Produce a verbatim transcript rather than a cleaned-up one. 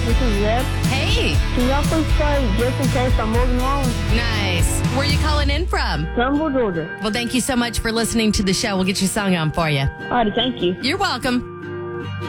This is Zeb. Hey. Can y'all please play Just in Case I'm Moving On? Nice. Where are you calling in from? Trumbull, Georgia. Well, thank you so much for listening to the show. We'll get your song on for you. All right, thank you. You're welcome.